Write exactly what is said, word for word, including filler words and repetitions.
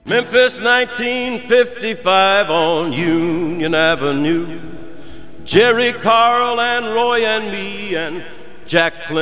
Memphis, nineteen fifty-five, on Union Avenue. Jerry, Carl, and Roy, and me, and Jack Clinton.